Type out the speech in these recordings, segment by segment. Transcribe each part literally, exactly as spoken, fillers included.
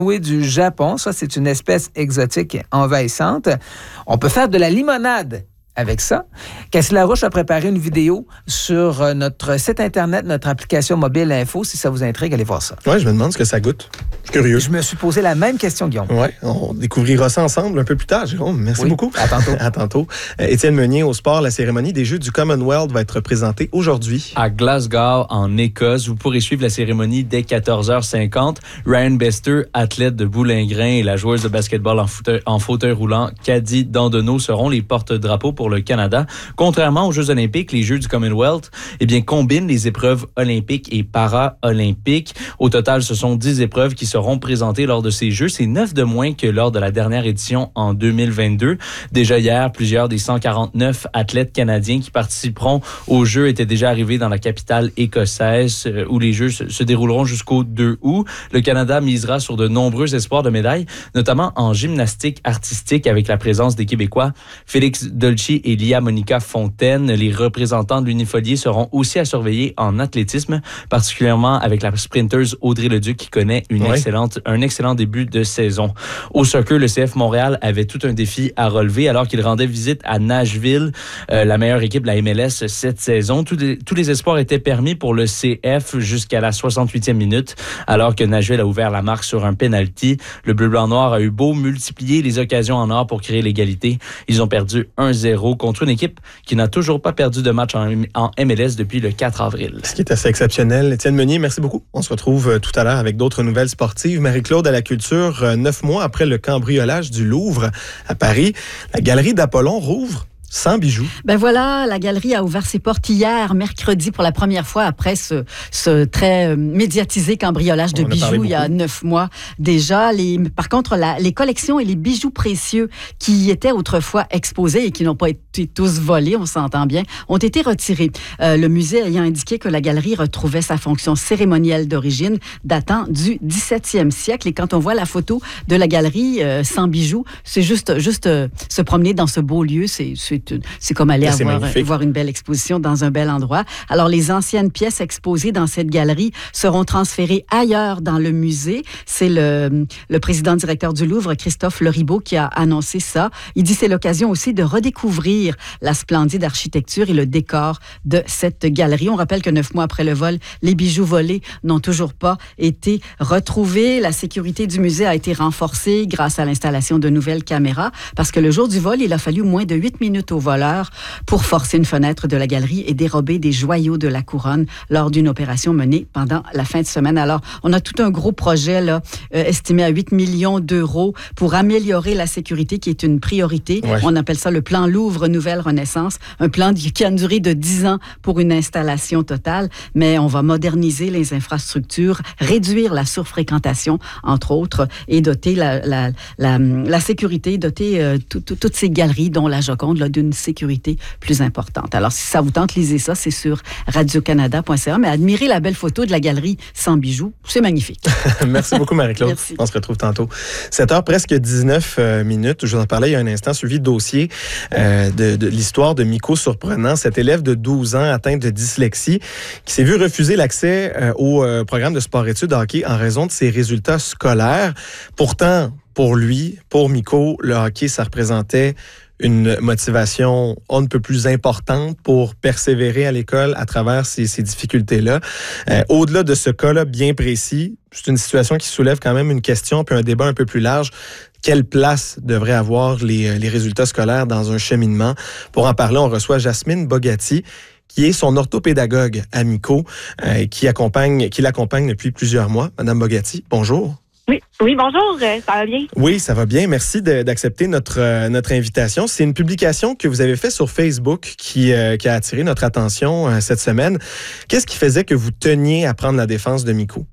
du Japon. Ça, c'est une espèce exotique envahissante. On peut faire de la limonade avec ça. Cassie Larouche a préparé une vidéo sur notre site Internet, notre application mobile Info. Si ça vous intrigue, allez voir ça. Oui, je me demande ce que ça goûte. Je suis curieux. Je me suis posé la même question, Guillaume. Oui, on découvrira ça ensemble un peu plus tard, Jérôme. Merci oui, beaucoup. À tantôt. À tantôt. Euh, Étienne Meunier, au sport, la cérémonie des Jeux du Commonwealth va être présentée aujourd'hui. À Glasgow, en Écosse. Vous pourrez suivre la cérémonie dès quatorze heures cinquante. Ryan Bester, athlète de boulingrin, et la joueuse de basketball en fauteuil, en fauteuil roulant, Caddy Dandonneau, seront les porte-drapeaux pour le Canada. Contrairement aux Jeux olympiques, les Jeux du Commonwealth eh bien, combinent les épreuves olympiques et para-olympiques. Au total, ce sont dix épreuves qui seront présentées lors de ces Jeux. C'est neuf de moins que lors de la dernière édition en deux mille vingt-deux. Déjà hier, plusieurs des cent quarante-neuf athlètes canadiens qui participeront aux Jeux étaient déjà arrivés dans la capitale écossaise où les Jeux se dérouleront jusqu'au deux août. Le Canada misera sur de nombreux espoirs de médailles, notamment en gymnastique artistique avec la présence des Québécois Félix Dolci et Lia Monica Fontaine. Les représentants de l'Unifolier seront aussi à surveiller en athlétisme, particulièrement avec la sprinteuse Audrey Leduc qui connaît une oui. excellente, un excellent début de saison. Au soccer, le C F Montréal avait tout un défi à relever alors qu'il rendait visite à Nashville, euh, la meilleure équipe de la M L S cette saison. Tous les, tous les espoirs étaient permis pour le C F jusqu'à la soixante-huitième minute, alors que Nashville a ouvert la marque sur un penalty. Le bleu-blanc-noir a eu beau multiplier les occasions en or pour créer l'égalité. Ils ont perdu un zéro contre une équipe qui n'a toujours pas perdu de match en, en M L S depuis le quatre avril. Ce qui est assez exceptionnel. Étienne Meunier, merci beaucoup. On se retrouve tout à l'heure avec d'autres nouvelles sportives. Marie-Claude à la culture, neuf mois après le cambriolage du Louvre à Paris, la galerie d'Apollon rouvre sans bijoux. Ben voilà, la galerie a ouvert ses portes hier, mercredi, pour la première fois après ce, ce très médiatisé cambriolage de bijoux il y a neuf mois déjà. Les, par contre, la, les collections et les bijoux précieux qui étaient autrefois exposés et qui n'ont pas été tous volés, on s'entend bien, ont été retirés. Euh, le musée ayant indiqué que la galerie retrouvait sa fonction cérémonielle d'origine datant du dix-septième siècle. Et quand on voit la photo de la galerie euh, sans bijoux, c'est juste, juste euh, se promener dans ce beau lieu, c'est, c'est C'est comme aller avoir, voir une belle exposition dans un bel endroit. Alors, les anciennes pièces exposées dans cette galerie seront transférées ailleurs dans le musée. C'est le, le président directeur du Louvre, Christophe Leribaud, qui a annoncé ça. Il dit que c'est l'occasion aussi de redécouvrir la splendide architecture et le décor de cette galerie. On rappelle que neuf mois après le vol, les bijoux volés n'ont toujours pas été retrouvés. La sécurité du musée a été renforcée grâce à l'installation de nouvelles caméras parce que le jour du vol, il a fallu moins de huit minutes aux voleurs pour forcer une fenêtre de la galerie et dérober des joyaux de la couronne lors d'une opération menée pendant la fin de semaine. Alors, on a tout un gros projet là, euh, estimé à huit millions d'euros pour améliorer la sécurité qui est une priorité. Ouais. On appelle ça le plan Louvre Nouvelle Renaissance, un plan qui a une durée de dix ans pour une installation totale, mais on va moderniser les infrastructures, réduire la surfréquentation, entre autres, et doter la, la, la, la sécurité, doter euh, tout, tout, toutes ces galeries, dont la Joconde, là, d'une sécurité plus importante. Alors, si ça vous tente, lisez ça, c'est sur radio canada point c a, mais admirez la belle photo de la galerie sans bijoux, c'est magnifique. Merci beaucoup, Marie-Claude. Merci. On se retrouve tantôt. sept heures, presque dix-neuf euh, minutes. Je vous en parlais il y a un instant, suivi de dossier euh, de, de l'histoire de Miko Surprenant, cet élève de douze ans atteint de dyslexie qui s'est vu refuser l'accès euh, au euh, programme de sport-études hockey en raison de ses résultats scolaires. Pourtant, pour lui, pour Miko, le hockey, ça représentait une motivation on ne peut plus importante pour persévérer à l'école à travers ces, ces difficultés-là. Euh, au-delà de ce cas-là bien précis, c'est une situation qui soulève quand même une question puis un débat un peu plus large. Quelle place devraient avoir les, les résultats scolaires dans un cheminement? Pour en parler, on reçoit Jasmine Bogatti, qui est son orthopédagogue à Miko, euh, qui accompagne, qui l'accompagne depuis plusieurs mois. Madame Bogatti, bonjour. Oui, oui, bonjour, ça va bien? Oui, ça va bien. Merci de, d'accepter notre, euh, notre invitation. C'est une publication que vous avez faite sur Facebook qui, euh, qui a attiré notre attention euh, cette semaine. Qu'est-ce qui faisait que vous teniez à prendre la défense de Miko?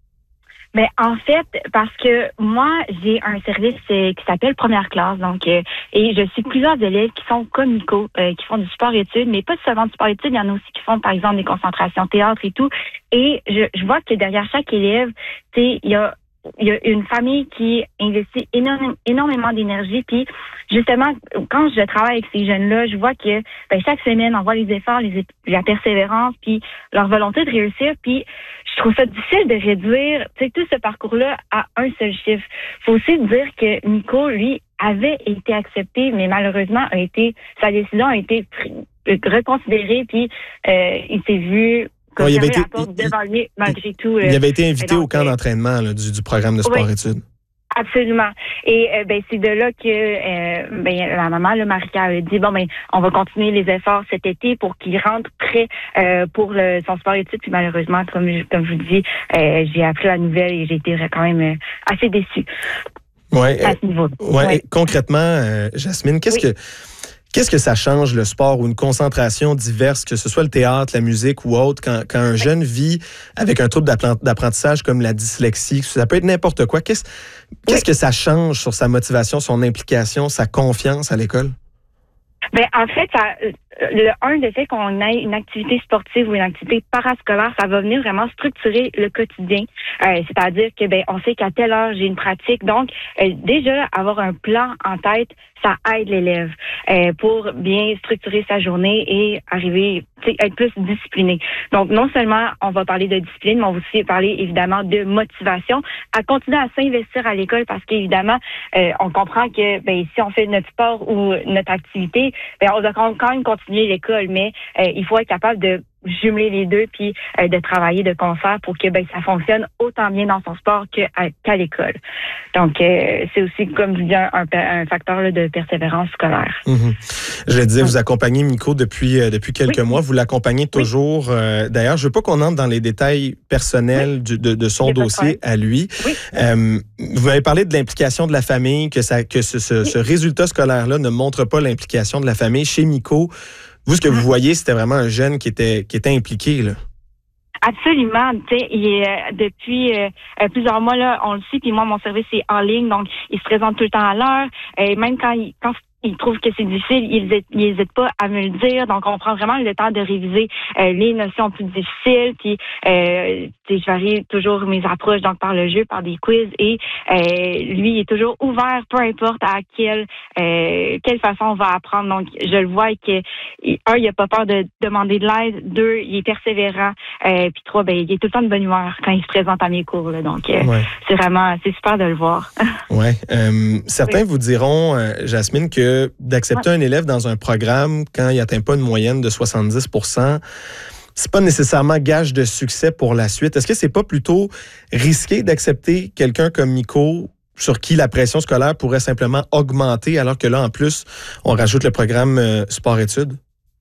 Mais en fait, parce que moi, j'ai un service euh, qui s'appelle Première Classe, donc euh, et je suis plusieurs élèves qui sont comme Miko, euh, qui font du sport-études, mais pas seulement du sport-études, il y en a aussi qui font, par exemple, des concentrations théâtre et tout. Et je, je vois que derrière chaque élève, tu sais, il y a il y a une famille qui investit énorme, énormément d'énergie. Puis justement, quand je travaille avec ces jeunes-là, je vois que ben, chaque semaine, on voit les efforts, les, la persévérance, puis leur volonté de réussir. Puis je trouve ça difficile de réduire tout ce parcours-là à un seul chiffre. Il faut aussi dire que Nico, lui, avait été accepté, mais malheureusement, a été sa décision a été pris, reconsidérée, puis euh, il s'est vu... Ouais, il, avait été, il, malgré tout, il avait été invité donc, au camp d'entraînement là, du, du programme de sport-études. Oui, absolument. Et euh, ben c'est de là que euh, ben, la maman, le Marika, a dit bon ben on va continuer les efforts cet été pour qu'il rentre prêt euh, pour le, son sport-études. Puis malheureusement, comme je, comme je vous dis, euh, j'ai appris la nouvelle et j'ai été quand même euh, assez déçue. Ouais. À ce niveau. Ouais. ouais. Concrètement, euh, Jasmine, qu'est-ce oui. que Qu'est-ce que ça change, le sport ou une concentration diverse, que ce soit le théâtre, la musique ou autre, quand, quand un jeune vit avec un trouble d'apprentissage comme la dyslexie, ça peut être n'importe quoi. Qu'est-ce, qu'est-ce que ça change sur sa motivation, son implication, sa confiance à l'école? Ben, en fait, ça, le un, le fait qu'on ait une activité sportive ou une activité parascolaire, ça va venir vraiment structurer le quotidien. Euh, c'est-à-dire que, ben, on sait qu'à telle heure, j'ai une pratique. Donc, euh, déjà, avoir un plan en tête, ça aide l'élève euh, pour bien structurer sa journée et arriver, tu sais, être plus discipliné. Donc, non seulement on va parler de discipline, mais on va aussi parler évidemment de motivation, à continuer à s'investir à l'école parce qu'évidemment, euh, on comprend que ben si on fait notre sport ou notre activité, ben on doit quand même continuer l'école, mais euh, il faut être capable de jumeler les deux puis euh, de travailler de concert pour que ben ça fonctionne autant bien dans son sport que à, qu'à l'école. Donc euh, c'est aussi comme je dis un, un facteur là, de persévérance scolaire. Mm-hmm. Je disais, vous accompagnez Miko depuis euh, depuis quelques oui. mois, vous l'accompagnez toujours. Oui. Euh, d'ailleurs, je veux pas qu'on entre dans les détails personnels oui. du, de, de son dossier à lui. Oui. Euh, vous m'avez parlé de l'implication de la famille, que ça que ce, ce, oui. ce résultat scolaire là ne montre pas l'implication de la famille chez Miko. Vous, ce que vous voyez, c'était vraiment un jeune qui était qui était impliqué, là. Absolument. Tu sais, euh, depuis euh, plusieurs mois, là, on le sait, puis moi, mon service est en ligne, donc il se présente tout le temps à l'heure. Et même quand il, quand il trouve que c'est difficile, il n'hésite pas à me le dire. Donc, on prend vraiment le temps de réviser euh, les notions plus difficiles. Puis, euh, je varie toujours mes approches, donc par le jeu, par des quiz. Et euh, lui, il est toujours ouvert, peu importe à quelle euh, quelle façon on va apprendre. Donc, je le vois que un, il n'a pas peur de demander de l'aide. Deux, il est persévérant. Euh, puis trois, ben, il est tout le temps de bonne humeur quand il se présente à mes cours. Là. Donc, euh, ouais. c'est vraiment, c'est super de le voir. Ouais. Euh, certains oui. vous diront, euh, Jasmine, que d'accepter ouais. un élève dans un programme quand il n'atteint pas une moyenne de soixante-dix pour cent, c'est pas nécessairement gage de succès pour la suite. Est-ce que c'est pas plutôt risqué d'accepter quelqu'un comme Miko sur qui la pression scolaire pourrait simplement augmenter alors que là, en plus, on rajoute le programme euh, sport-études?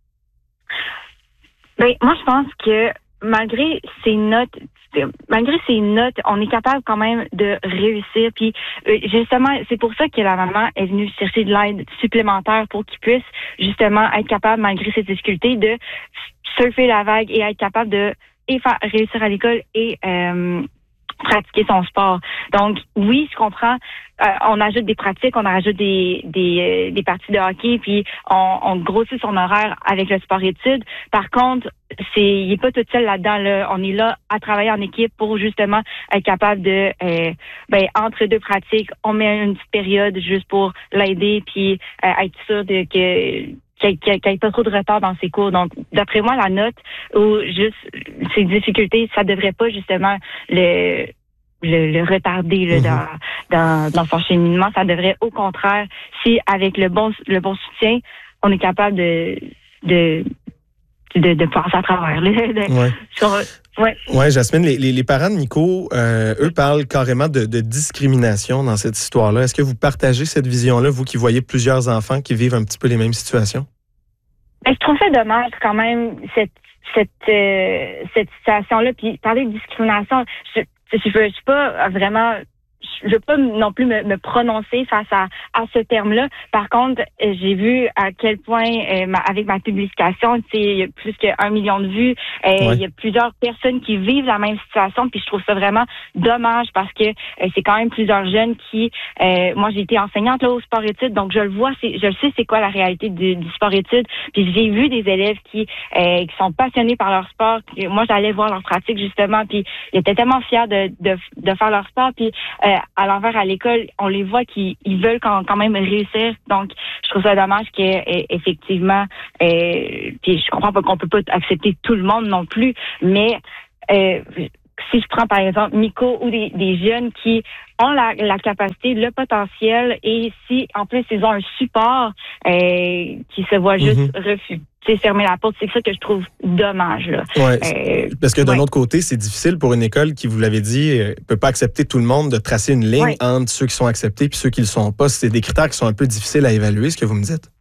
Bien, moi, je pense que malgré ces notes, malgré ces notes, on est capable quand même de réussir. Puis justement, c'est pour ça que la maman est venue chercher de l'aide supplémentaire pour qu'il puisse justement être capable, malgré ses difficultés, de surfer la vague et être capable de et faire réussir à l'école et euh, pratiquer son sport. Donc, oui, je comprends. Euh, on ajoute des pratiques, on ajoute des des, euh, des parties de hockey, puis on, on grossit son horaire avec le sport-études. Par contre, c'est il n'est pas tout seul là-dedans. Là. On est là à travailler en équipe pour justement être capable de, euh, ben entre deux pratiques, on met une petite période juste pour l'aider, puis euh, être sûr de que qu'il n'y ait pas trop de retard dans ses cours. Donc, d'après moi, la note ou juste ses difficultés, ça devrait pas justement le le, le retarder là, mmh. dans, dans, dans son cheminement. Ça devrait, au contraire, si avec le bon le bon soutien, on est capable de de de, de passer à travers. Là, de, ouais. sur, ouais. Ouais, Jasmine, les, les, les parents de Miko, euh, eux, parlent carrément de, de discrimination dans cette histoire-là. Est-ce que vous partagez cette vision-là, vous qui voyez plusieurs enfants qui vivent un petit peu les mêmes situations? Ben, je trouve ça dommage quand même, cette cette euh, cette situation-là. Puis parler de discrimination, je je veux, je suis pas vraiment... Je veux pas non plus me, me prononcer face à, à ce terme-là. Par contre, j'ai vu à quel point, euh, ma, avec ma publication, il y a plus qu'un million de vues, euh, ouais. il y a plusieurs personnes qui vivent la même situation, puis je trouve ça vraiment dommage parce que euh, c'est quand même plusieurs jeunes qui... Euh, moi, j'ai été enseignante là, au sport-études, donc je le vois, c'est, je le sais c'est quoi la réalité du, du sport-études, puis j'ai vu des élèves qui, euh, qui sont passionnés par leur sport. Puis, moi, j'allais voir leur pratique, justement, puis ils étaient tellement fiers de, de, de faire leur sport, puis euh, à l'envers, à l'école, on les voit qu'ils ils veulent quand, quand même réussir. Donc, je trouve ça dommage qu'effectivement, euh, puis je comprends pas qu'on peut pas accepter tout le monde non plus, mais euh, si je prends par exemple Miko ou des, des jeunes qui ont la, la capacité, le potentiel, et si en plus ils ont un support euh, qui se voit juste mm-hmm. refuser. C'est fermer la porte, c'est ça que je trouve dommage. Là. Ouais, euh, parce que d'un ouais. autre côté, c'est difficile pour une école qui, vous l'avez dit, ne peut pas accepter tout le monde, de tracer une ligne ouais. entre ceux qui sont acceptés et ceux qui ne le sont pas. C'est des critères qui sont un peu difficiles à évaluer, ce que vous me dites.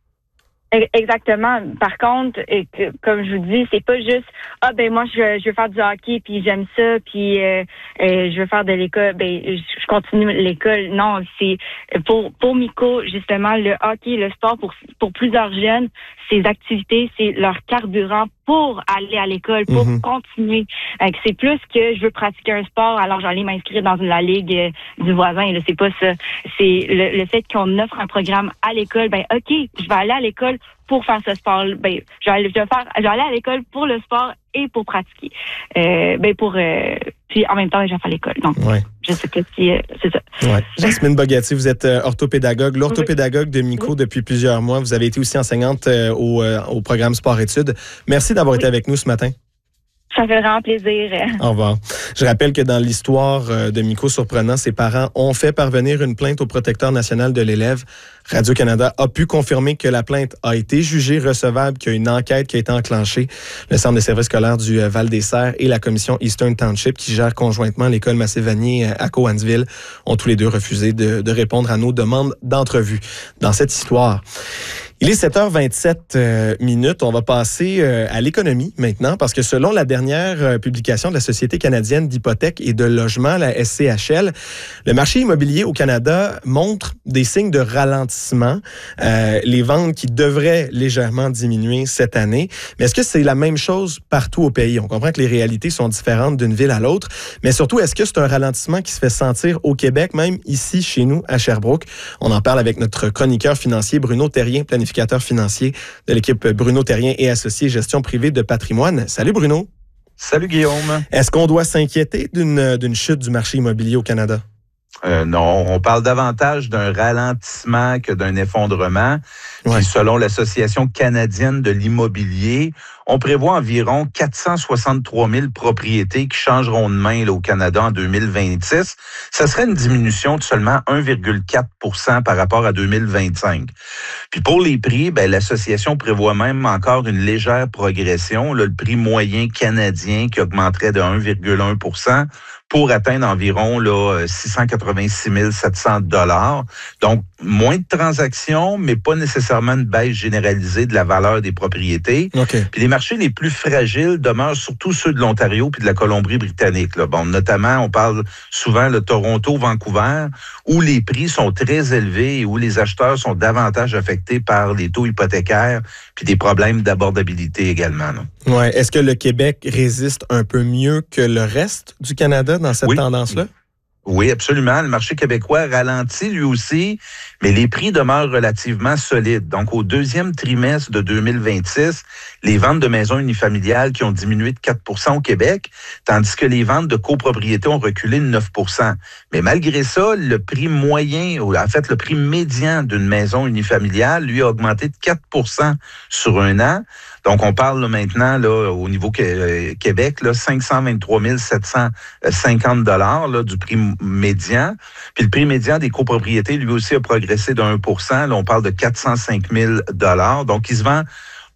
Exactement. Par contre, que, comme je vous dis, c'est pas juste ah ben moi je, je veux faire du hockey puis j'aime ça puis euh, euh, je veux faire de l'école ben je continue l'école. Non, c'est pour pour Miko justement le hockey, le sport pour pour plusieurs jeunes, ces activités c'est leur carburant pour aller à l'école, pour mm-hmm. continuer. Donc, c'est plus que je veux pratiquer un sport, alors j'allais m'inscrire dans la ligue euh, du voisin. Là, c'est pas ça. C'est le, le fait qu'on offre un programme à l'école. Ben ok, je vais aller à l'école pour faire ce sport. Ben je vais aller, je vais faire, je vais aller à l'école pour le sport et pour pratiquer. Euh, ben pour euh, puis en même temps je vais faire l'école. Donc ouais. je sais pas si euh, c'est ça. Ouais. Jasmine Bogatti, vous êtes euh, orthopédagogue, l'orthopédagogue de Miko oui. depuis plusieurs mois. Vous avez été aussi enseignante euh, au, euh, au programme sport-études. Merci d'avoir oui. été avec nous ce matin. Ça fait vraiment plaisir. Au revoir. Je rappelle que dans l'histoire de Miko Surprenant, ses parents ont fait parvenir une plainte au protecteur national de l'élève. Radio-Canada a pu confirmer que la plainte a été jugée recevable, qu'il y a une enquête qui a été enclenchée. Le Centre des services scolaires du Val-des-Serres et la commission Eastern Township, qui gère conjointement l'école Massé-Vanier à Cowansville, ont tous les deux refusé de, de répondre à nos demandes d'entrevue dans cette histoire. Il est sept heures vingt-sept euh, minutes. On va passer euh, à l'économie maintenant parce que selon la dernière euh, publication de la Société canadienne d'hypothèques et de logement, la S C H L, le marché immobilier au Canada montre des signes de ralentissement. Euh, les ventes qui devraient légèrement diminuer cette année. Mais est-ce que c'est la même chose partout au pays? On comprend que les réalités sont différentes d'une ville à l'autre. Mais surtout, est-ce que c'est un ralentissement qui se fait sentir au Québec, même ici, chez nous, à Sherbrooke? On en parle avec notre chroniqueur financier, Bruno Terrien, planificateur financier de l'équipe Bruno Terrien et associé gestion privée de patrimoine. Salut Bruno. Salut Guillaume. Est-ce qu'on doit s'inquiéter d'une, d'une chute du marché immobilier au Canada? Euh, non, on parle davantage d'un ralentissement que d'un effondrement. Ouais. Puis selon l'Association canadienne de l'immobilier, on prévoit environ quatre cent soixante-trois mille propriétés qui changeront de main là, au Canada en deux mille vingt-six. Ça serait une diminution de seulement un virgule quatre pour cent par rapport à deux mille vingt-cinq. Puis pour les prix, ben, l'association prévoit même encore une légère progression. Là, le prix moyen canadien qui augmenterait de un virgule un pour cent pour atteindre environ là, six cent quatre-vingt-six mille sept cents dollars. Donc, moins de transactions, mais pas nécessairement une baisse généralisée de la valeur des propriétés. Okay. Puis les marchés les plus fragiles demeurent surtout ceux de l'Ontario puis de la Colombie-Britannique. Là. Bon, notamment, on parle souvent de Toronto, Vancouver, où les prix sont très élevés et où les acheteurs sont davantage affectés par les taux hypothécaires puis des problèmes d'abordabilité également. Là. Ouais. Est-ce que le Québec résiste un peu mieux que le reste du Canada dans cette oui. tendance-là? Oui, absolument. Le marché québécois ralentit lui aussi, mais les prix demeurent relativement solides. Donc, au deuxième trimestre de deux mille vingt-six, les ventes de maisons unifamiliales qui ont diminué de quatre pour cent au Québec, tandis que les ventes de copropriétés ont reculé de neuf pour cent. Mais malgré ça, le prix moyen, ou en fait le prix médian d'une maison unifamiliale, lui, a augmenté de quatre pour cent sur un an. Donc, on parle là, maintenant là, au niveau que, Québec, là, cinq cent vingt-trois mille sept cent cinquante dollars là, du prix médian. Puis le prix médian des copropriétés, lui aussi, a progressé de un pour cent. Là, on parle de quatre cent cinq mille dollars. Donc, il se vend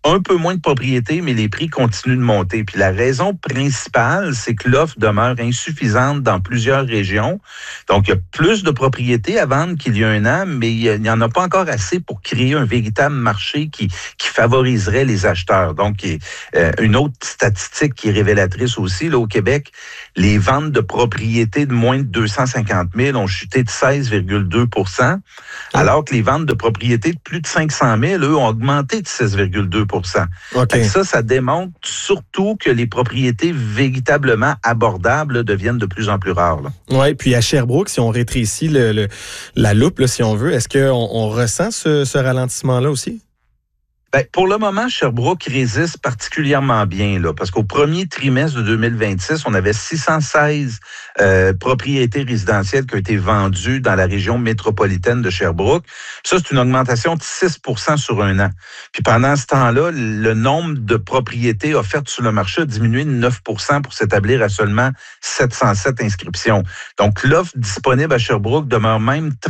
un peu moins de propriétés, mais les prix continuent de monter. Puis la raison principale, c'est que l'offre demeure insuffisante dans plusieurs régions. Donc, il y a plus de propriétés à vendre qu'il y a un an, mais il n'y en a pas encore assez pour créer un véritable marché qui, qui favoriserait les acheteurs. Donc, euh, une autre statistique qui est révélatrice aussi, là, au Québec, les ventes de propriétés de moins de deux cent cinquante mille ont chuté de seize virgule deux pour cent, alors que les ventes de propriétés de plus de cinq cent mille, eux, ont augmenté de six virgule deux pour cent. Okay. Ça, ça démontre surtout que les propriétés véritablement abordables là, deviennent de plus en plus rares. Oui, puis à Sherbrooke, si on rétrécit le, le, la loupe, là, si on veut, est-ce qu'on on ressent ce, ce ralentissement-là aussi? Ben, pour le moment, Sherbrooke résiste particulièrement bien, là, parce qu'au premier trimestre de deux mille vingt-six, on avait six cent seize euh, propriétés résidentielles qui ont été vendues dans la région métropolitaine de Sherbrooke. Ça, c'est une augmentation de six pour cent sur un an. Puis pendant ce temps-là, le nombre de propriétés offertes sur le marché a diminué de neuf pour cent pour s'établir à seulement sept cent sept inscriptions. Donc, l'offre disponible à Sherbrooke demeure même très